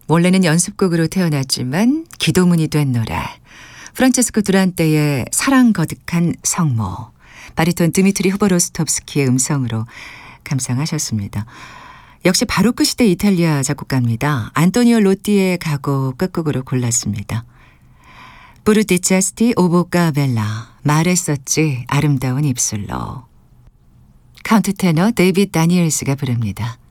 원래는 연습곡으로 태어났지만 기도문이 된 노래. 프란체스코 두란테의 사랑 거득한 성모. 바리톤 드미트리 후보로스톱스키의 음성으로 감상하셨습니다. 역시 바로크 시대 이탈리아 작곡가입니다. 안토니오 로띠의 가곡 끝곡으로 골랐습니다. 부르티차스티 오보카 벨라. 말했었지 아름다운 입술로. 카운트 테너 데이빗 다니엘스가 부릅니다.